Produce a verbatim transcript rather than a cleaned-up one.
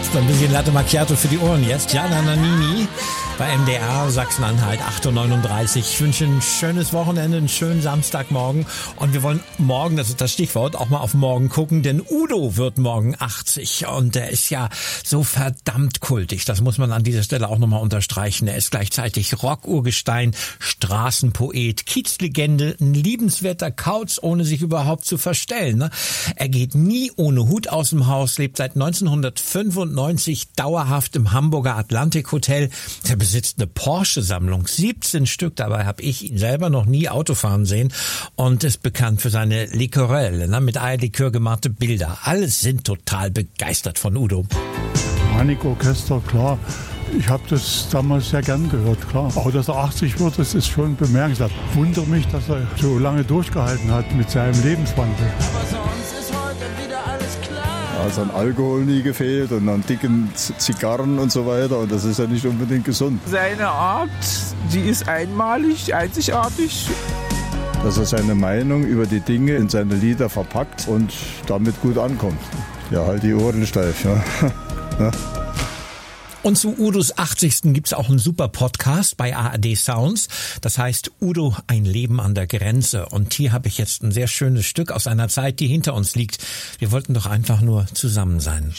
So ein bisschen Latte Macchiato für die Ohren jetzt. Gianna Nannini bei M D R Sachsen-Anhalt, acht Uhr neununddreißig. Ich wünsche ein schönes Wochenende, einen schönen Samstagmorgen. Und wir wollen morgen, das ist das Stichwort, auch mal auf morgen gucken, denn Udo wird morgen achtzig. Und er ist ja so verdammt kultig. Das muss man an dieser Stelle auch nochmal unterstreichen. Er ist gleichzeitig Rock-Urgestein, Straßenpoet, Kiezlegende, ein liebenswerter Kauz, ohne sich überhaupt zu verstellen. Ne? Er geht nie ohne Hut aus dem Haus, lebt seit neunzehnhundertfünfundneunzig dauerhaft im Hamburger Atlantik Hotel. Er besitzt eine Porsche-Sammlung, siebzehn Stück. Dabei habe ich ihn selber noch nie Autofahren sehen und ist bekannt für seine Liquorelle, ne, mit Eierlikör gemachte Bilder. Alle sind total begeistert von Udo. Panikorchester, klar. Ich habe das damals sehr gern gehört, klar. Auch dass er achtzig wird, das ist schon bemerkenswert. Wundert mich, dass er so lange durchgehalten hat mit seinem Lebenswandel. Aber sonst ist heute wieder alles klar. Also an Alkohol nie gefehlt und an dicken Z- Zigarren und so weiter. Und das ist ja nicht unbedingt gesund. Seine Art, die ist einmalig, einzigartig. Dass er seine Meinung über die Dinge in seine Lieder verpackt und damit gut ankommt. Ja, halt die Ohren steif. Ja. Ja. Und zu Udos achtzigsten gibt's auch einen super Podcast bei A R D Sounds. Das heißt Udo, ein Leben an der Grenze. Und hier habe ich jetzt ein sehr schönes Stück aus einer Zeit, die hinter uns liegt. Wir wollten doch einfach nur zusammen sein.